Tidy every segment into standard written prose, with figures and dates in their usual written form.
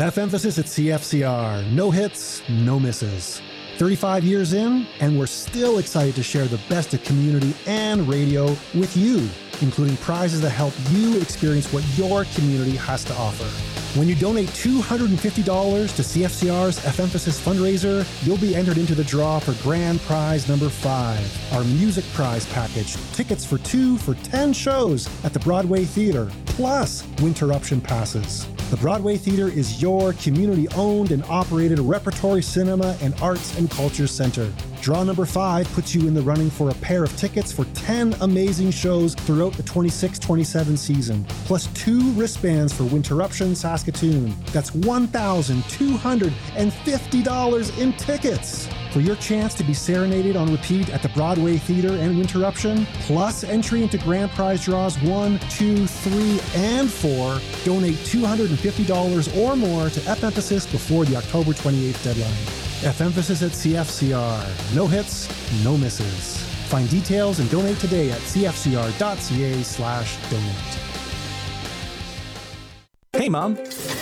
F emphasis at CFCR. No hits, no misses. 35 years in, and we're still excited to share the best of community and radio with you, including prizes that help you experience what your community has to offer. When you donate $250 to CFCR's F Emphasis fundraiser, you'll be entered into the draw for grand prize number 5, our music prize package, tickets for 2 for 10 shows at the Broadway Theatre, plus Winterruption passes. The Broadway Theatre is your community-owned and operated repertory cinema and arts and culture center. Draw number 5 puts you in the running for a pair of tickets for 10 amazing shows throughout the 26-27 season, plus 2 wristbands for Winterruption Saskatoon. That's $1,250 in tickets. For your chance to be serenaded on repeat at the Broadway Theatre and Winterruption, plus entry into grand prize draws 1, 2, 3, and 4, donate $250 or more to F Emphasis before the October 28th deadline. F Emphasis at CFCR. No hits, no misses. Find details and donate today at cfcr.ca/donate. Hey, Mom.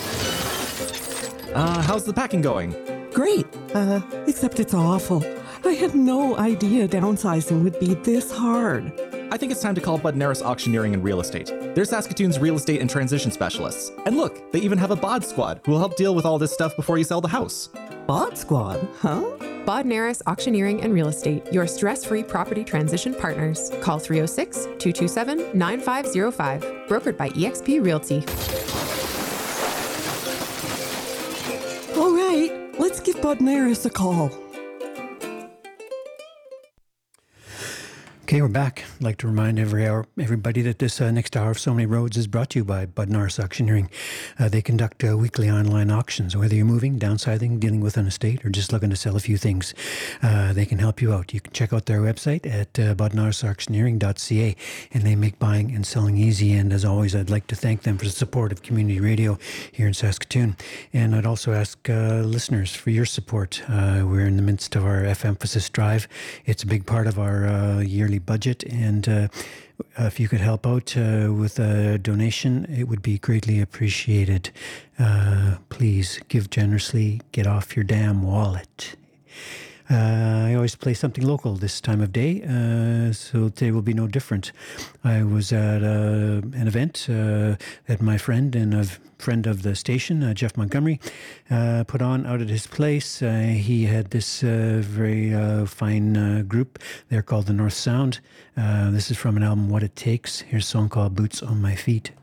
How's the packing going? Great, except it's awful. I had no idea downsizing would be this hard. I think it's time to call Bud Naris Auctioneering and Real Estate. They're Saskatoon's real estate and transition specialists. And look, they even have a bod squad who will help deal with all this stuff before you sell the house. Bod squad, huh? Bod Naris Auctioneering and Real Estate, your stress-free property transition partners. Call 306-227-9505. Brokered by eXp Realty. All right, let's give Bud Naris a call. Okay, we're back. I'd like to remind everybody that this next hour of So Many Roads is brought to you by Bud Naris Auctioneering. They conduct weekly online auctions. Whether you're moving, downsizing, dealing with an estate, or just looking to sell a few things, they can help you out. You can check out their website at budnarisauctioneering.ca, and they make buying and selling easy. And as always, I'd like to thank them for the support of community radio here in Saskatoon. And I'd also ask listeners for your support. We're in the midst of our F Emphasis drive. It's a big part of our yearly budget, and if you could help out with a donation, it would be greatly appreciated. Please give generously, get off your damn wallet. I always play something local this time of day, so today will be no different. I was at an event that my friend and a friend of the station, Jeff Montgomery, put on out at his place. He had this very fine group. They're called the North Sound. This is from an album, What It Takes. Here's a song called Boots on My Feet.